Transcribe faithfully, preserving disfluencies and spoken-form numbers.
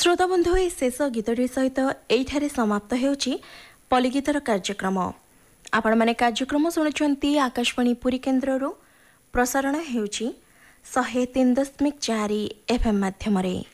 श्रोताबंधु ए शेष गीतटी सहित एठारे समाप्त होउछि पलिगीतर कार्यक्रम। आपण माने कार्यक्रम शुणुछंती आकाशवाणी पुरी केन्द्ररू प्रसारण होउछि सौ तीन दशमिक चार एफएम माध्यमरे।